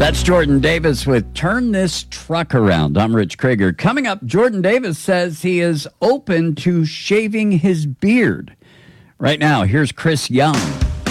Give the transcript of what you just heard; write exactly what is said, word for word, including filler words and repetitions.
That's Jordan Davis with Turn This Truck Around. I'm Rich Krager. Coming up, Jordan Davis says he is open to shaving his beard. Right now, here's Chris Young.